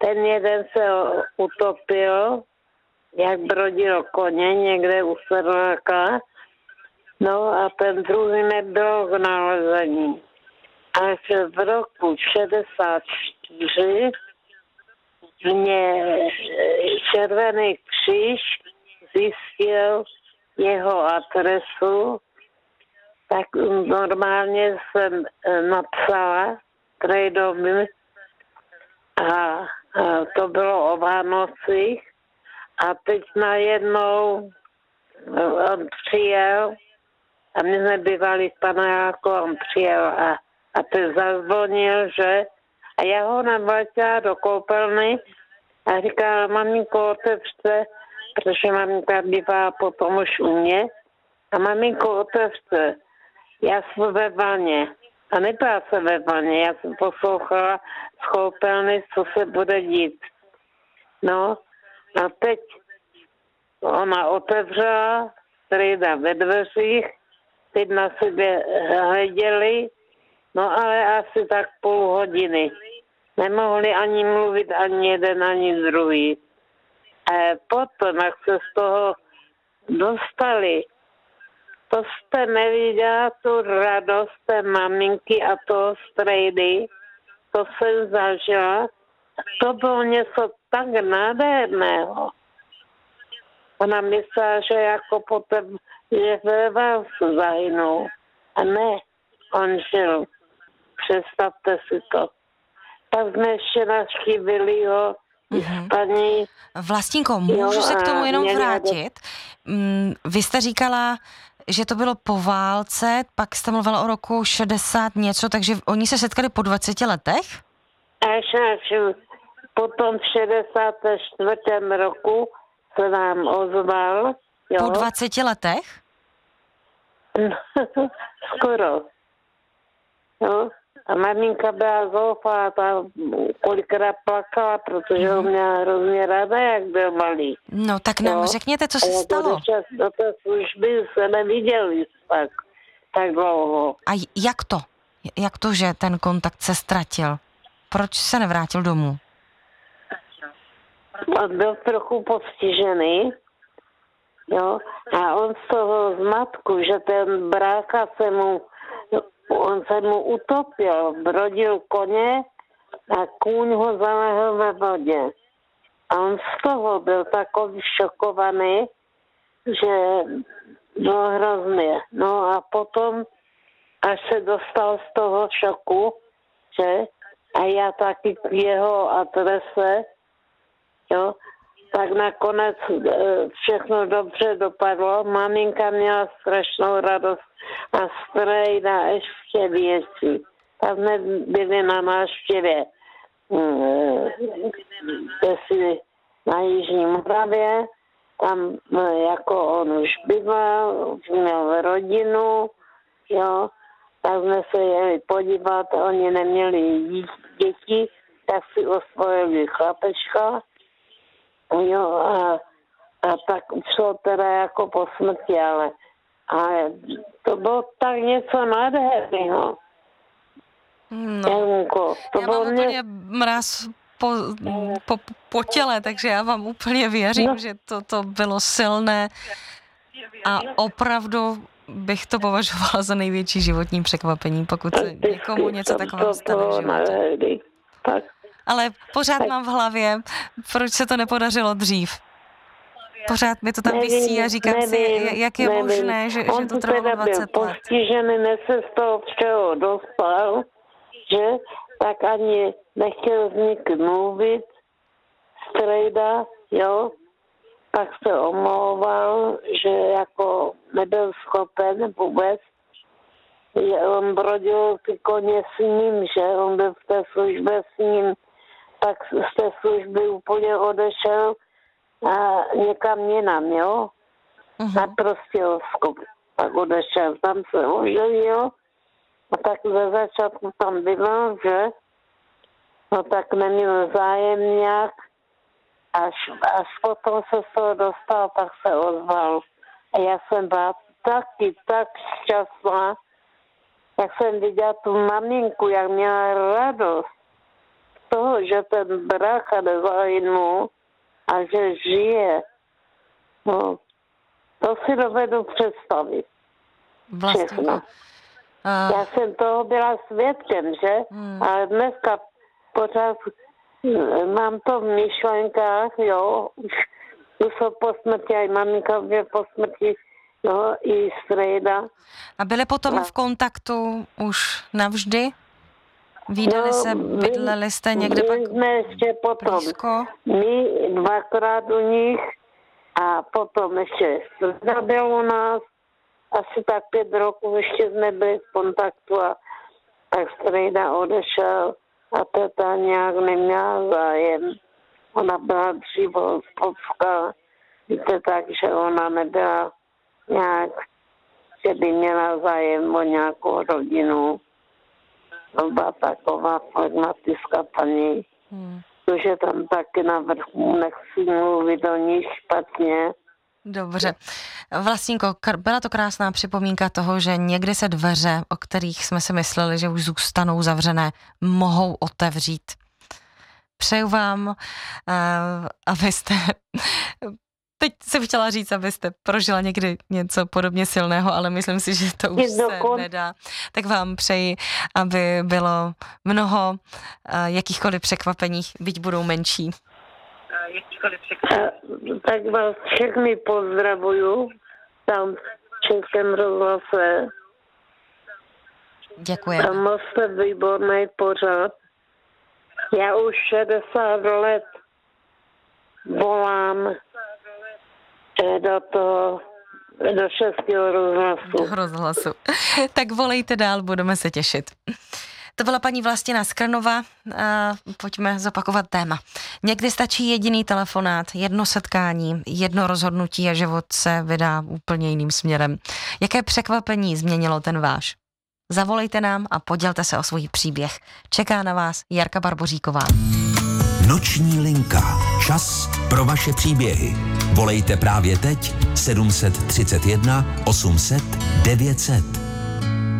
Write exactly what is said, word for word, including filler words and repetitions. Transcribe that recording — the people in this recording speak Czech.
ten jeden se utopil, jak brodil koně někde u Sedláka, no a ten druhý nebyl k nalezení. Až v roku šedesát čtyři mě Červený kříž zjistil jeho adresu, tak normálně jsem napsala trejdovi a, a to bylo o Vánocích a teď najednou on přijel a my jsme bývali v paneláku, on přijel a, a teď zazvonil, že a já ho navlátila do koupelny a říkala, maminko, otevřte, protože maminka bývá potom už u mě. A maminko, otevřte, já jsem ve vaně. A nebyla jsem ve vaně, já jsem poslouchala z koupelny, co se bude dít. No a teď ona otevřela, strejda ve dveřích, teď na sebe hleděli, no ale asi tak půl hodiny. Nemohli ani mluvit ani jeden, ani druhý. A potom, jak se z toho dostali, to jste neviděla tu radost té maminky a toho strejdy, to jsem zažila. To bylo něco tak nádherného. Ona myslela, že jako potom, že ve vás zahynul. A ne, on žil. Představte si to. Tak jsme ještě navštívili ho mm-hmm. paní. Vlastínko, můžu se k tomu jenom vrátit? Vy jste říkala, že to bylo po válce, pak jste mluvila o roku šedesát něco, takže oni se setkali po dvaceti letech? Až, až potom v šedesátém čtvrtém roku se nám ozval. Jo. Po dvaceti letech? Skoro. Jo. A maminka byla zoufalá, ta kolikrát plakala, protože ho měla hrozně ráda, jak byl malý. No tak nám no. řekněte, co se stalo. A do té služby se neviděli tak, tak dlouho. A jak to? Jak to, že ten kontakt se ztratil? Proč se nevrátil domů? On byl trochu postižený, jo, a on z toho zmatku, že ten brácha se mu on se mu utopil, brodil koně a kůň ho zalehl ve vodě. A on z toho byl takový šokovaný, že bylo hrozně. No a potom, až se dostal z toho šoku, že a já taky k jeho adrese, jo, tak nakonec všechno dobře dopadlo. Maminka měla strašnou radost a strejda ještě věci. Tam jsme byli na návštěvě na Jižní Moravě. Tam jako on už býval, už měl rodinu, jo. Tak jsme se jeli podívat, oni neměli děti, tak si osvojili chlapečka. Jo, a, a tak šlo teda jako po smrti, ale, ale to bylo tak něco nádherného. No, Janko, to já mám mě... úplně mráz po, po, po těle, takže já vám úplně věřím, no. že to, to bylo silné a opravdu bych to považovala za největší životní překvapení, pokud se někomu něco takového stane v životě. Tak. Ale pořád tak. mám v hlavě, proč se to nepodařilo dřív. Pořád mi to tam nevím, visí a říkám nevím, si, jak je nevím. možné, že, že to trvalo dvacet let. On postižený, ne se z toho všeho dostal, že tak ani nechtěl z nich mluvit, strejda, jo, tak se omlouval, že jako nebyl schopen vůbec. On brodil ty koně s ním, že on byl v té službě s ním, tak z té služby úplně odešel a někam jinam, jo. Uh-huh. Na Prostějovsku. Tak odešel, tam se oženil a tak ze začátku tam bylo, že no tak neměl zájem nějak, až, až potom se z toho dostal, tak se ozval. A já jsem byla taky tak šťastná, jak jsem viděla tu maminku, jak měla radost. toho, že ten brácha nezahynul a že žije, no, to si dovedu představit. Vlastně. A... Já jsem toho byla svědkem, že? Hmm. A dneska pořád mám to v myšlenkách, jo, už, už jsou po smrti, a i maminka je po smrti, jo, i strejda. A byli potom a... v kontaktu už navždy? Vídali no, se, bydleli jste někde my pak jsme ještě potom. Blízko? My dvakrát u nich a potom ještě strejda byl u nás. Asi tak pět roků ještě jsme byli v kontaktu a tak strejda odešel a teta nějak neměla zájem. Ona byla dřívostovka, víte, takže ona nebyla nějak, že by měla zájem o nějakou rodinu. To byla taková pragmatická paní, hmm. protože tam taky na vrchu nechci mluvit o ní špatně. Dobře. Vlastníko, byla to krásná připomínka toho, že někdy se dveře, o kterých jsme si mysleli, že už zůstanou zavřené, mohou otevřít. Přeju vám, abyste, teď jsem chtěla říct, abyste prožila někdy něco podobně silného, ale myslím si, že to už se nedá. Tak vám přeji, aby bylo mnoho jakýchkoliv překvapení, byť budou menší. Tak vás všechny pozdravuju tam v Českém rozhlase. Děkuji. A moc jste výborný pořad. Já už šedesát let volám do toho, do Českého rozhlasu. rozhlasu. Tak volejte dál, budeme se těšit. To byla paní Vlastina Skrnová. Pojďme zopakovat téma. Někdy stačí jediný telefonát, jedno setkání, jedno rozhodnutí a život se vydá úplně jiným směrem. Jaké překvapení změnilo ten váš? Zavolejte nám a podělte se o svůj příběh. Čeká na vás Jarka Barboříková. Noční linka. Čas pro vaše příběhy. Volejte právě teď sedm set třicet jedna osm set devět set.